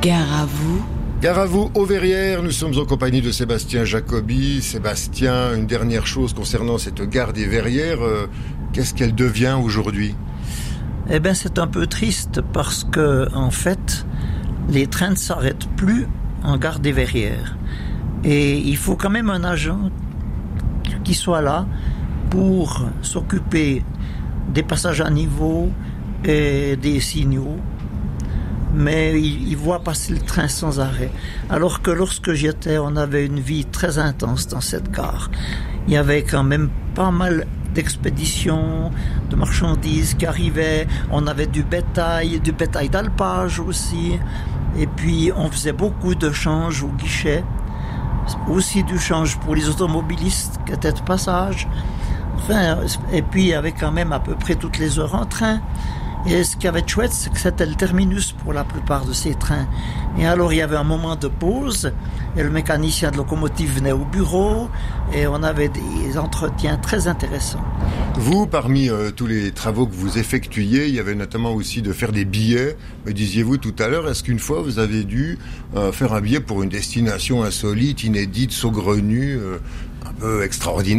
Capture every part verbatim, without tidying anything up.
Gare à vous. Gare à vous, aux Verrières, nous sommes en compagnie de Sébastien Jacobi. Sébastien, une dernière chose concernant cette gare des Verrières, euh, qu'est-ce qu'elle devient aujourd'hui ? Eh bien, c'est un peu triste parce que, en fait, les trains ne s'arrêtent plus en gare des Verrières. Et il faut quand même un agent qui soit là pour s'occuper des passages à niveau et des signaux. Mais il, il voit passer le train sans arrêt. Alors que lorsque j'y étais, on avait une vie très intense dans cette gare. Il y avait quand même pas mal d'expéditions, de marchandises qui arrivaient. On avait du bétail, du bétail d'alpage aussi. Et puis, on faisait beaucoup de changes au guichet. Aussi du change pour les automobilistes qui étaient de passage. Enfin, et puis, il y avait quand même à peu près toutes les heures en train. Et ce qui avait de chouette, c'est que c'était le terminus pour la plupart de ces trains. Et alors, il y avait un moment de pause, et le mécanicien de locomotive venait au bureau, et on avait des entretiens très intéressants. Vous, parmi euh, tous les travaux que vous effectuiez, il y avait notamment aussi de faire des billets. Me disiez-vous tout à l'heure, est-ce qu'une fois vous avez dû euh, faire un billet pour une destination insolite, inédite, saugrenue, euh, un peu extraordinaire ?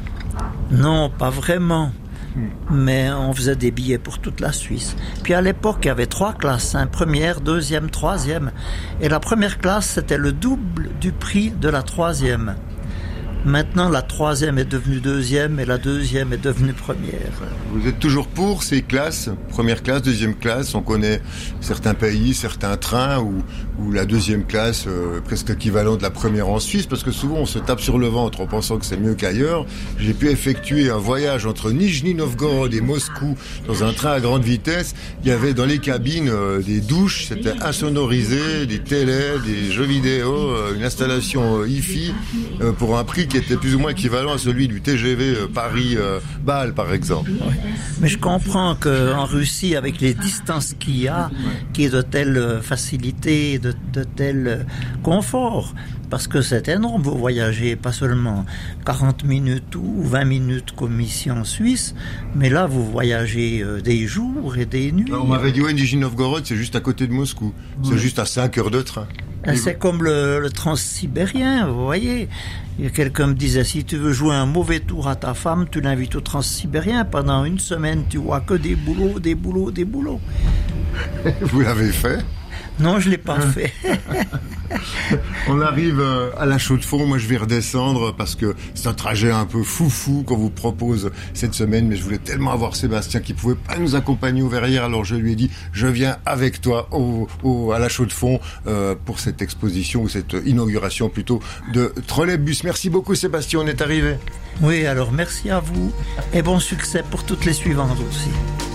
Non, pas vraiment. Mais on faisait des billets pour toute la Suisse. Puis à l'époque, il y avait trois classes, hein, première, deuxième, troisième. Et la première classe, c'était le double du prix de la troisième. Maintenant, la troisième est devenue deuxième et la deuxième est devenue première. Vous êtes toujours pour ces classes, première classe, deuxième classe? On connaît certains pays, certains trains où, où la deuxième classe euh, est presque équivalent de la première en Suisse, parce que souvent on se tape sur le ventre en pensant que c'est mieux qu'ailleurs. J'ai pu effectuer un voyage entre Nijni Novgorod et Moscou dans un train à grande vitesse. Il y avait dans les cabines euh, des douches, c'était insonorisé, des télés, des jeux vidéo, euh, une installation euh, hi-fi euh, pour un prix qui était plus ou moins équivalent à celui du T G V Paris-Bâle, par exemple. Oui. Mais je comprends qu'en Russie, avec les distances qu'il y a, qu'il y ait de telles facilités, de, de tels conforts, parce que c'est énorme, vous voyagez pas seulement quarante minutes ou vingt minutes comme ici en Suisse, mais là, vous voyagez des jours et des nuits. On m'avait dit, ouais, Nijni Novgorod, c'est juste à côté de Moscou. Oui. C'est juste à cinq heures de train. C'est comme le, le transsibérien, vous voyez. Il y a quelqu'un me disait, si tu veux jouer un mauvais tour à ta femme, tu l'invites au transsibérien. Pendant une semaine, tu vois que des boulots, des boulots, des boulots. Vous l'avez fait ? Non, je ne l'ai pas fait. On arrive à la Chaux-de-Fonds. Moi, je vais redescendre parce que c'est un trajet un peu foufou qu'on vous propose cette semaine. Mais je voulais tellement avoir Sébastien qui pouvait pas nous accompagner aux Verrières. Alors, je lui ai dit, je viens avec toi au, au, à la Chaux-de-Fonds euh, pour cette exposition ou cette inauguration plutôt de Trolleybus. Merci beaucoup, Sébastien. On est arrivé. Oui, alors merci à vous et bon succès pour toutes les suivantes aussi.